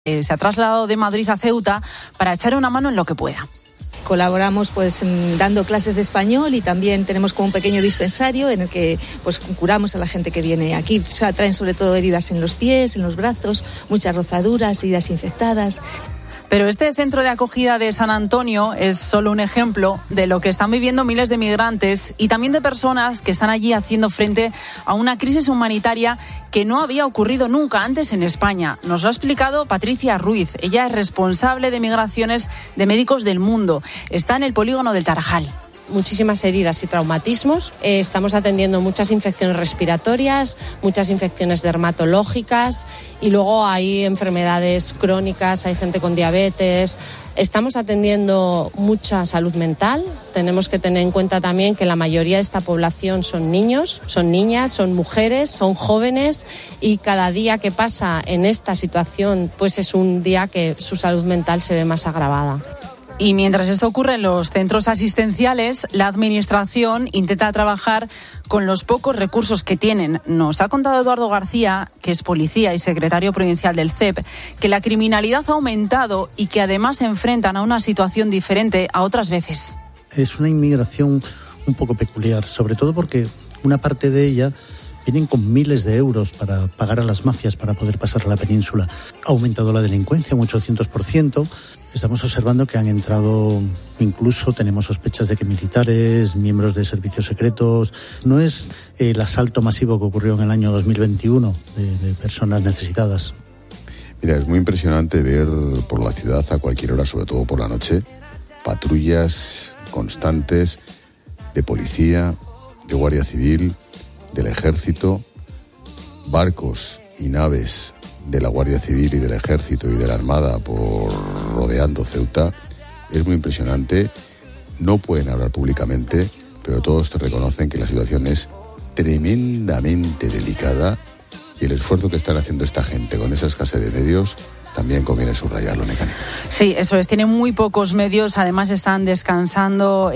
se ha trasladado de Madrid a Ceuta para echar una mano en lo que pueda. Colaboramos dando clases de español y también tenemos como un pequeño dispensario en el que curamos a la gente que viene aquí. O sea, traen sobre todo heridas en los pies, en los brazos, muchas rozaduras, heridas infectadas. Pero este centro de acogida de San Antonio es solo un ejemplo de lo que están viviendo miles de migrantes y también de personas que están allí haciendo frente a una crisis humanitaria que no había ocurrido nunca antes en España. Nos lo ha explicado Patricia Ruiz. Ella es responsable de migraciones de Médicos del Mundo. Está en el polígono del Tarajal. Muchísimas heridas y traumatismos. Estamos atendiendo muchas infecciones respiratorias, muchas infecciones dermatológicas y luego hay enfermedades crónicas, hay gente con diabetes. Estamos atendiendo mucha salud mental. Tenemos que tener en cuenta también que la mayoría de esta población son niños, son niñas, son mujeres, son jóvenes y cada día que pasa en esta situación pues es un día que su salud mental se ve más agravada. Y mientras esto ocurre en los centros asistenciales, la Administración intenta trabajar con los pocos recursos que tienen. Nos ha contado Eduardo García, que es policía y secretario provincial del CEP, que la criminalidad ha aumentado y que además se enfrentan a una situación diferente a otras veces. Es una inmigración un poco peculiar, sobre todo porque una parte de ella vienen con miles de euros para pagar a las mafias para poder pasar a la península. Ha aumentado la delincuencia un 800%. Estamos observando que han entrado, incluso tenemos sospechas de que militares, miembros de servicios secretos. No es el asalto masivo que ocurrió en el año 2021 de personas necesitadas. Mira, es muy impresionante ver por la ciudad a cualquier hora, sobre todo por la noche, patrullas constantes de policía, de Guardia Civil, del Ejército, barcos y naves de la Guardia Civil y del Ejército y de la Armada rodeando Ceuta. Es muy impresionante. No pueden hablar públicamente, pero todos te reconocen que la situación es tremendamente delicada y el esfuerzo que están haciendo esta gente con esa escasez de medios también conviene subrayarlo, Necane. Sí, eso es. Tienen muy pocos medios. Además, están descansando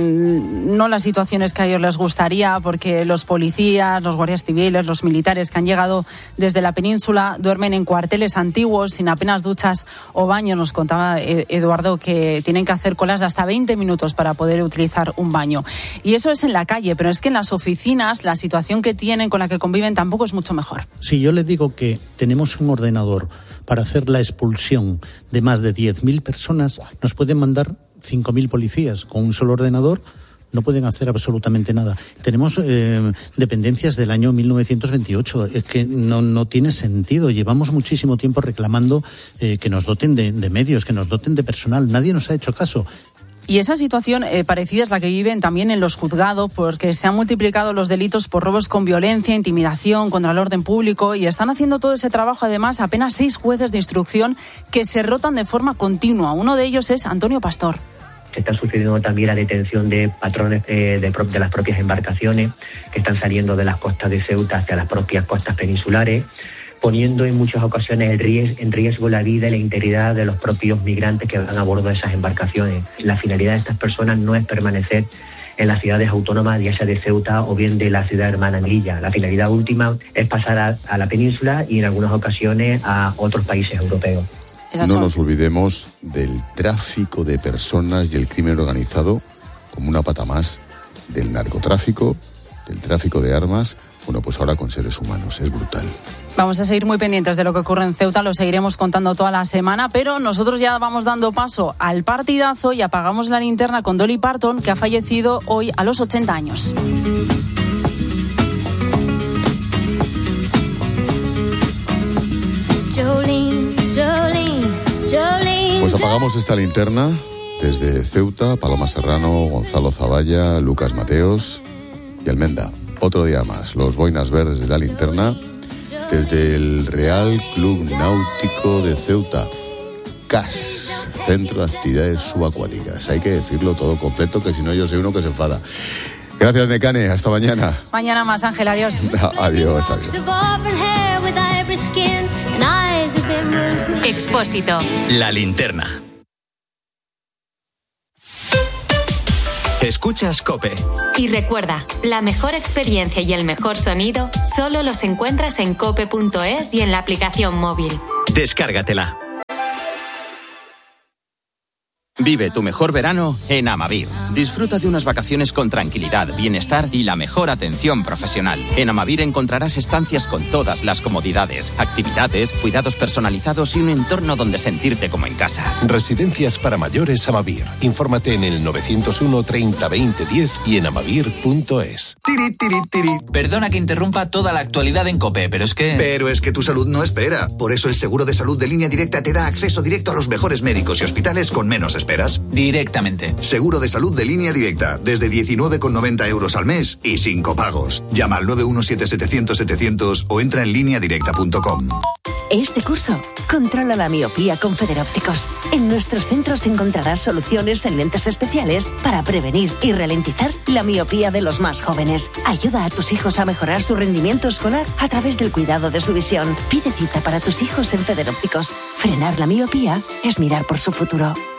en no las situaciones que a ellos les gustaría, porque los policías, los guardias civiles, los militares que han llegado desde la península duermen en cuarteles antiguos, sin apenas duchas o baño. Nos contaba Eduardo que tienen que hacer colas de hasta 20 minutos para poder utilizar un baño. Y eso es en la calle, pero es que en las oficinas la situación que tienen, con la que conviven, tampoco es mucho mejor. Si yo les digo que tenemos un ordenador para hacer la expulsión de más de 10.000 personas, nos pueden mandar 5.000 policías. Con un solo ordenador no pueden hacer absolutamente nada. Tenemos dependencias del año 1928. Es que no tiene sentido. Llevamos muchísimo tiempo reclamando que nos doten de medios, que nos doten de personal. Nadie nos ha hecho caso. Y esa situación parecida es la que viven también en los juzgados, porque se han multiplicado los delitos por robos con violencia, intimidación, contra el orden público, y están haciendo todo ese trabajo, además, apenas 6 jueces de instrucción que se rotan de forma continua. Uno de ellos es Antonio Pastor. Está sucediendo también la detención de patrones de las propias embarcaciones que están saliendo de las costas de Ceuta hacia las propias costas peninsulares, poniendo en muchas ocasiones en riesgo la vida y la integridad de los propios migrantes que van a bordo de esas embarcaciones. La finalidad de estas personas no es permanecer en las ciudades autónomas, ya sea de Ceuta o bien de la ciudad hermana Melilla. La finalidad última es pasar a la península y en algunas ocasiones a otros países europeos. No nos olvidemos del tráfico de personas y el crimen organizado como una pata más del narcotráfico, del tráfico de armas. Bueno, pues ahora con seres humanos. Es brutal. Vamos a seguir muy pendientes de lo que ocurre en Ceuta, lo seguiremos contando toda la semana, pero nosotros ya vamos dando paso al partidazo y apagamos la linterna con Dolly Parton, que ha fallecido hoy a los 80 años. Pues apagamos esta linterna desde Ceuta, Paloma Serrano, Gonzalo Zavalla, Lucas Mateos y Almenda. Otro día más, los boinas verdes de la linterna, desde el Real Club Náutico de Ceuta, CAS, Centro de Actividades Subacuáticas. Hay que decirlo todo completo, que si no yo soy uno que se enfada. Gracias, Necane, hasta mañana. Mañana más, Ángel, adiós. Adiós. Expósito. La linterna. Escuchas COPE. Y recuerda, la mejor experiencia y el mejor sonido solo los encuentras en cope.es y en la aplicación móvil. Descárgatela. Vive tu mejor verano en Amavir. Disfruta de unas vacaciones con tranquilidad, bienestar y la mejor atención profesional. En Amavir encontrarás estancias con todas las comodidades, actividades, cuidados personalizados y un entorno donde sentirte como en casa. Residencias para mayores Amavir. Infórmate en el 901 30 20 10 y en amavir.es. Perdona que interrumpa toda la actualidad en COPE, pero es que tu salud no espera. Por eso el seguro de salud de Línea Directa te da acceso directo a los mejores médicos y hospitales con menos esperas. Directamente. Seguro de salud de Línea Directa, desde 19,90 euros al mes y sin copagos. Llama al 917-700-700 o entra en lineadirecta.com. Este curso, controla la miopía con Federópticos. En nuestros centros encontrarás soluciones en lentes especiales para prevenir y ralentizar la miopía de los más jóvenes. Ayuda a tus hijos a mejorar su rendimiento escolar a través del cuidado de su visión. Pide cita para tus hijos en Federópticos. Frenar la miopía es mirar por su futuro.